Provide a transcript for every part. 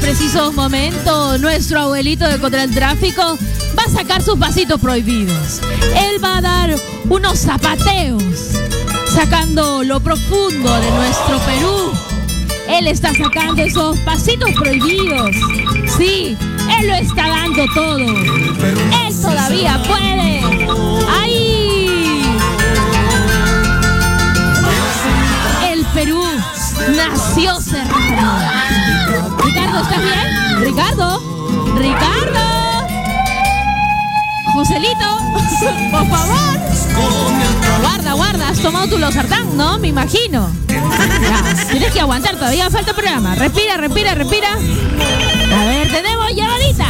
precisos momentos, nuestro abuelito de Contra el Tráfico va a sacar sus pasitos prohibidos. Él va a dar unos zapateos, sacando lo profundo de nuestro Perú. Él está sacando esos pasitos prohibidos. Sí, él lo está dando todo. Él todavía puede. ¡Ahí! El Perú nació cerrado. Ricardo, ¿estás bien? Ricardo. Joselito, por favor. Guarda, has tomado tu losartán, ¿no? Me imagino. Ya, tienes que aguantar, todavía falta el programa. Respira. A ver, tenemos llamadita.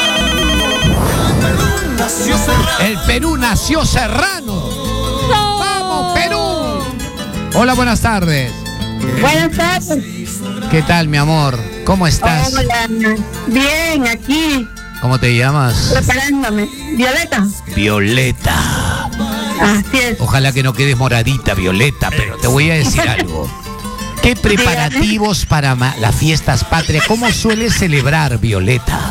El Perú nació serrano. ¡No! ¡Vamos, Perú! Hola, buenas tardes. Buenas tardes. ¿Qué tal, mi amor? ¿Cómo estás? Hola. Bien, aquí. ¿Cómo te llamas? Preparándome. Violeta. Violeta. Así es. Ojalá que no quedes moradita, Violeta, pero te voy a decir algo. ¿Qué preparativos para las fiestas patrias? ¿Cómo sueles celebrar, Violeta?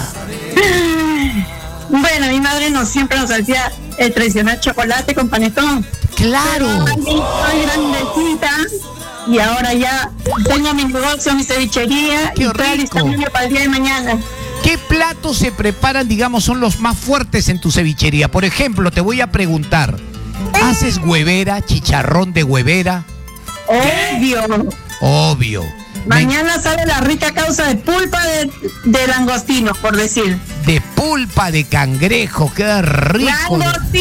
Bueno, mi madre siempre nos hacía el tradicional chocolate con panetón. ¡Claro! Soy grandecita y ahora ya tengo mi negocio, mi cevichería. ¡Qué y estoy rico! alistándome para el día de mañana. ¿Qué platos se preparan, digamos, son los más fuertes en tu cevichería? Por ejemplo, te voy a preguntar, ¿haces huevera, chicharrón de huevera? Obvio. Mañana sale la rica causa de pulpa de langostino, por decir. De pulpa de cangrejo, qué rico.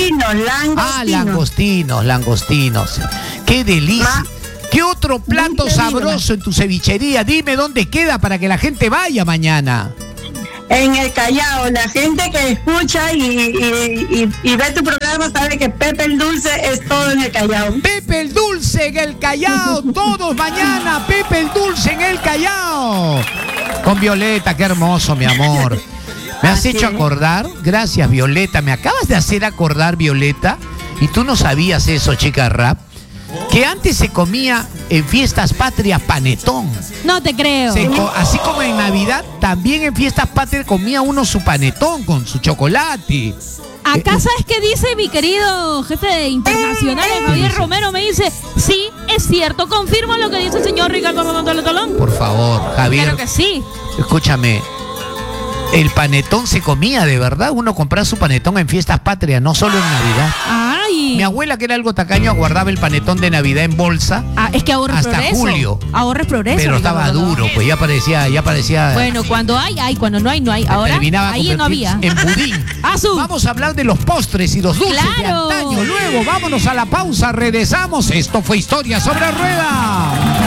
Langostinos. Qué delicia. ¿Qué otro plato sabroso en tu cevichería? Dime dónde queda para que la gente vaya mañana. En el Callao, la gente que escucha y ve tu programa sabe que Pepe el Dulce es todo en el Callao. Pepe el Dulce en el Callao, todos mañana, Pepe el Dulce en el Callao. Con Violeta, qué hermoso, mi amor. Me has hecho acordar, gracias Violeta, me acabas de hacer acordar, Violeta, y tú no sabías eso, chica rap, que antes se comía en fiestas patrias panetón. No te creo. Así como en Navidad, también en fiestas patrias comía uno su panetón con su chocolate. Acá sabes qué dice mi querido jefe de internacionales, Javier Romero, me dice, sí, es cierto, confirmo lo que dice el señor Ricardo Tolón. Por favor, Javier. Claro que sí. Escúchame, el panetón se comía de verdad, uno compraba su panetón en fiestas patrias, no solo en Navidad. Ay. Mi abuela, que era algo tacaña, guardaba el panetón de Navidad en bolsa. Es que ahorra hasta progreso. Julio. Ahorra progreso. Pero estaba duro, pues ya parecía. Bueno, cuando hay, cuando no hay. Ahora terminaba ahí no había. En budín. Vamos a hablar de los postres y los dulces de antaño. Luego vámonos a la pausa, regresamos. Esto fue Historia sobre Ruedas.